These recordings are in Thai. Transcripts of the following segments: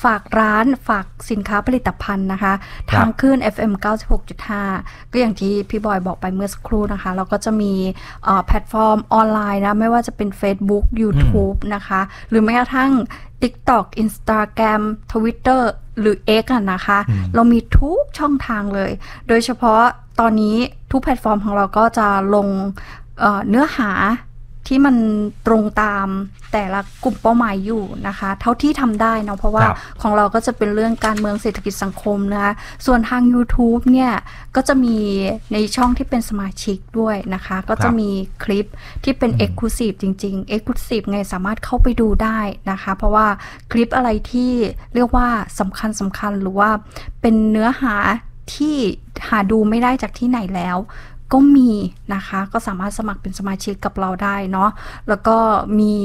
ฝากร้านฝากสินค้าผลิตภัณฑ์นะคะทางคลื่น FM 96.5 ก็อย่างที่พี่บอยบอกไปเมื่อสักครู่นะคะเราก็จะมีแพลตฟอร์มออนไลน์นะไม่ว่าจะเป็น Facebook YouTube นะคะหรือแม้กระทั่ง TikTok Instagram Twitter หรือ X นะคะเรามีทุกช่องทางเลยโดยเฉพาะตอนนี้ทุกแพลตฟอร์มของเราก็จะลงเนื้อหาที่มันตรงตามแต่ละกลุ่มเป้าหมายอยู่นะคะเท่าที่ทำได้เนาะเพราะว่าของเราก็จะเป็นเรื่องการเมืองเศรษฐกิจสังคมนะคะส่วนทาง YouTube เนี่ยก็จะมีในช่องที่เป็นสมาชิกด้วยนะคะก็จะมีคลิปที่เป็น Exclusive จริงๆ Exclusive ไงสามารถเข้าไปดูได้นะคะเพราะว่าคลิปอะไรที่เรียกว่าสำคัญหรือว่าเป็นเนื้อหาที่หาดูไม่ได้จากที่ไหนแล้วก็มีนะคะก็สามารถสมัครเป็นสมาชิกกับเราได้เนาะแล้วก็มี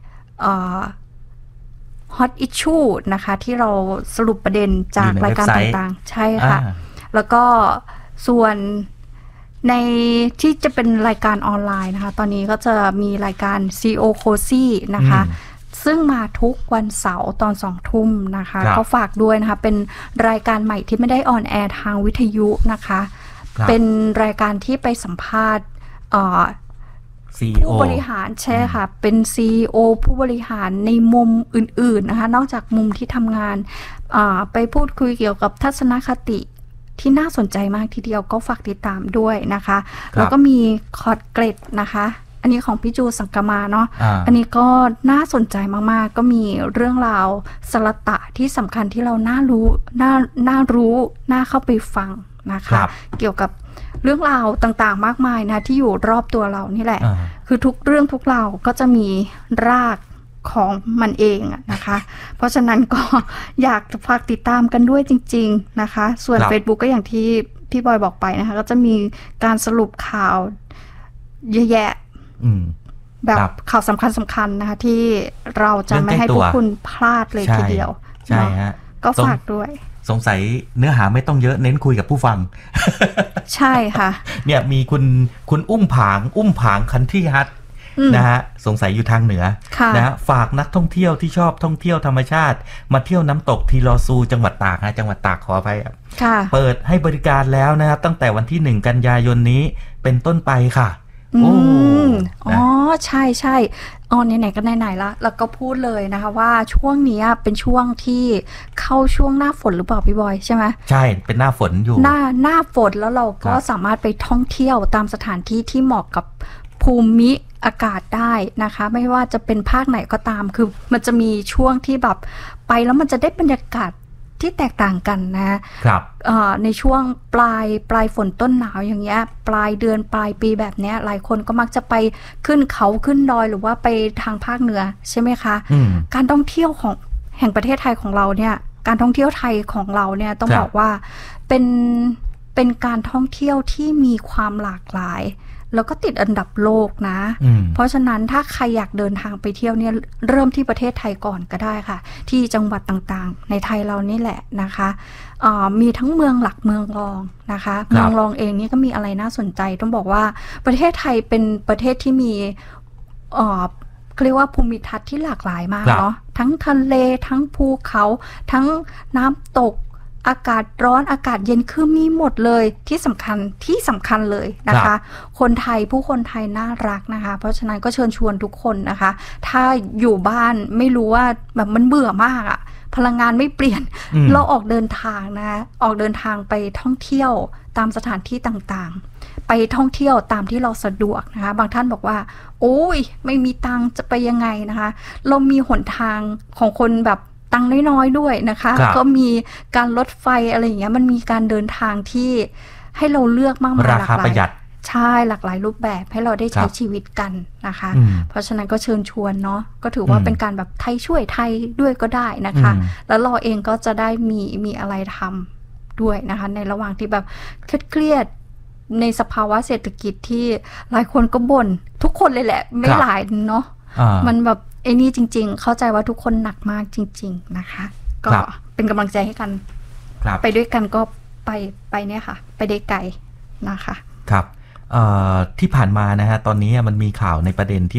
hot issue นะคะที่เราสรุปประเด็นจากรายการต่างๆใช่ค่ะแล้วก็ส่วนในที่จะเป็นรายการออนไลน์นะคะตอนนี้ก็จะมีรายการ CEO Cozy นะคะซึ่งมาทุกวันเสาร์ตอน 20:00 น.นะคะก็ฝากด้วยนะคะเป็นรายการใหม่ที่ไม่ได้ออนแอร์ทางวิทยุนะคะเป็นรายการที่ไปสัมภาษณ์ผู้บริหารใช่ค่ะเป็น CEO ผู้บริหารในมุมอื่นๆนะคะนอกจากมุมที่ทำงานไปพูดคุยเกี่ยวกับทัศนคติที่น่าสนใจมากทีเดียวก็ฝากติดตามด้วยนะคะแล้วก็มีคอร์ดเกรดนะคะอันนี้ของพี่จูสังกมาเนาะอันนี้ก็น่าสนใจมากๆก็มีเรื่องราวสลตะที่สำคัญที่เราน่ารู้น่าเข้าไปฟังนะคะเกี่ยวกับเรื่องราวต่างๆมากมายนะที่อยู่รอบตัวเรานี่แหละคือทุกเรื่องทุกราวก็จะมีรากของมันเองนะคะเพราะฉะนั้นก็อยากฝากติดตามกันด้วยจริงๆนะคะส่วน Facebook ก็อย่างที่พี่บอยบอกไปนะคะก็จะมีการสรุปข่าวเยอะแยะแบบข่าวสำคัญนะคะที่เราจะไม่ให้ทุกคนพลาดเลยทีเดียวใช่ฮะก็ฝากด้วยสงสัยเนื้อหาไม่ต้องเยอะเน้นคุยกับผู้ฟังใช่ค่ะเนี่ยมีคุณอุ้มผางคันที่ฮัทนะฮะสงสัยอยู่ทางเหนือนะฮะฝากนักท่องเที่ยวที่ชอบท่องเที่ยวธรรมชาติมาเที่ยวน้ำตกทีลอซูจังหวัดตากนะจังหวัดตากขออภัยเปิดให้บริการแล้วนะครับตั้งแต่วันที่1 กันยายนนี้เป็นต้นไปค่ะอ๋อใช่อ๋อไหนๆก็ไหนๆแล้วก็พูดเลยนะคะว่าช่วงนี้เป็นช่วงที่เข้าช่วงหน้าฝนหรือเปล่าพี่บอยใช่ไหมใช่เป็นหน้าฝนอยู่หน้าฝนแล้วเราก็สามารถไปท่องเที่ยวตามสถานที่ที่เหมาะกับภูมิอากาศได้นะคะไม่ว่าจะเป็นภาคไหนก็ตามคือมันจะมีช่วงที่แบบไปแล้วมันจะได้บรรยากาศที่แตกต่างกันนะครับในช่วงปลายฝนต้นหนาวอย่างเงี้ยปลายเดือนปลายปีแบบเนี้ยหลายคนก็มักจะไปขึ้นเขาขึ้นดอยหรือว่าไปทางภาคเหนือใช่ไหมคะการท่องเที่ยวของแห่งประเทศไทยของเราเนี่ยการท่องเที่ยวไทยของเราเนี่ยต้องบอกว่าเป็นการท่องเที่ยวที่มีความหลากหลายแล้วก็ติดอันดับโลกนะเพราะฉะนั้นถ้าใครอยากเดินทางไปเที่ยวเนี่ยเริ่มที่ประเทศไทยก่อนก็ได้ค่ะที่จังหวัดต่างๆในไทยเรานี่แหละนะคะมีทั้งเมืองหลักเมืองรองนะคะเมืองรองเองนี่ก็มีอะไรน่าสนใจต้องบอกว่าประเทศไทยเป็นประเทศที่มีเรียกว่าภูมิทัศน์ที่หลากหลายมากเนาะทั้งทะเลทั้งภูเขาทั้งน้ำตกอากาศร้อนอากาศเย็นคือมีหมดเลยที่สำคัญเลยนะคะผู้คนไทยน่ารักนะคะเพราะฉะนั้นก็เชิญชวนทุกคนนะคะถ้าอยู่บ้านไม่รู้ว่าแบบมันเบื่อมากอะพลังงานไม่เปลี่ยนเราออกเดินทางนะคะออกเดินทางไปท่องเที่ยวตามสถานที่ต่างๆไปท่องเที่ยวตามที่เราสะดวกนะคะบางท่านบอกว่าโอ้ยไม่มีตังจะไปยังไงนะคะเรามีหนทางของคนแบบตังน้อยๆด้วยนะคะก็มีการลดไฟอะไรอย่างเงี้ยมันมีการเดินทางที่ให้เราเลือกมากมายหลากหลายใช่หลากหลายรูปแบบให้เราได้ใช้ชีวิตกันนะคะเพราะฉะนั้นก็เชิญชวนเนาะก็ถือว่าเป็นการแบบไทยช่วยไทยด้วยก็ได้นะคะแล้วเราเองก็จะได้มีอะไรทำด้วยนะคะในระหว่างที่แบบเครียดในสภาวะเศรษฐกิจที่หลายคนก็บ่นทุกคนเลยแหละไม่หลายเนาะมันแบบไอ้นี่จริงๆเข้าใจว่าทุกคนหนักมากจริงๆนะคะก็เป็นกำลังใจให้กันไปด้วยกันก็ไปเนี่ยค่ะไปได้ไกลนะคะครับที่ผ่านมานะฮะตอนนี้มันมีข่าวในประเด็นที่